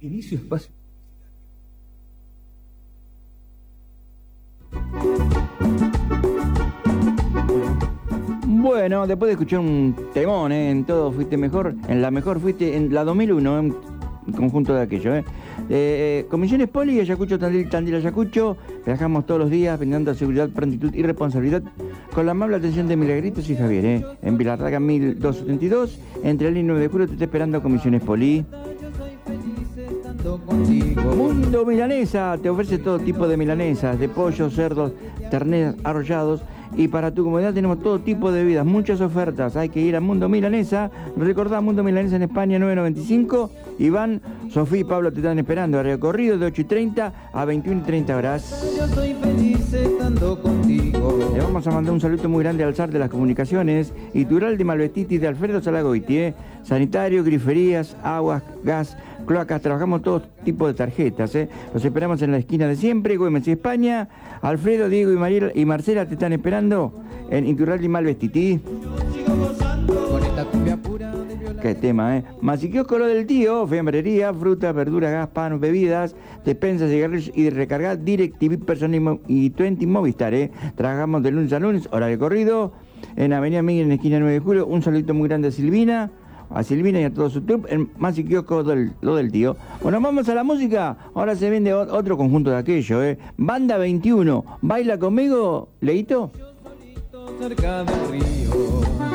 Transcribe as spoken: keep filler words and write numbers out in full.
Inicio espacio. Bueno, después de escuchar un temón, ¿eh? En todo fuiste mejor, en la mejor fuiste en la dos mil uno, en conjunto de aquello, ¿eh? Eh, Comisiones Poli, Ayacucho, Tandil, Tandil, Ayacucho, viajamos todos los días, brindando seguridad, prontitud y responsabilidad con la amable atención de Milagritos y Javier, ¿eh? En Vilarraga mil doscientos setenta y dos, entre el y nueve de julio, te está esperando Comisiones Poli. Mundo Milanesa te ofrece todo tipo de milanesas, de pollo, cerdos, terneros arrollados, y para tu comodidad tenemos todo tipo de bebidas, muchas ofertas. Hay que ir a Mundo Milanesa. Recordá, Mundo Milanesa en España nueve noventa y cinco. Iván, Sofía y Pablo te están esperando. Recorrido de ocho y treinta a veintiuno y treinta horas. Yo soy feliz estando contigo. Le vamos a mandar un saludo muy grande al zar de las comunicaciones, Itural de Malvestiti, de Alfredo Salagoiti, ¿eh? Sanitario, griferías, aguas, gas, cloacas, trabajamos todo tipo de tarjetas, ¿eh? Los esperamos en la esquina de siempre, Güemes y España. Alfredo, Diego y, Mariela, y Marcela te están esperando en Itural de Malvestiti. Con esta cumbia pura de viola. Qué tema, ¿eh? Masiquiosco lo del tío, fiambrería, frutas, verduras, gas, pan, bebidas, despensas, cigarrillos y de recargar DirecTV Personal y veinte Movistar, ¿eh? Trabajamos de lunes a lunes, hora de corrido, en Avenida Miguel, en esquina nueve de julio. Un saludito muy grande a Silvina, a Silvina y a todo su club, en Masiquiosco del, lo del tío. Bueno, vamos a la música. Ahora se viene otro conjunto de aquello, ¿eh? Banda veintiuno, ¿baila conmigo, Leito? Yo solito cerca del río.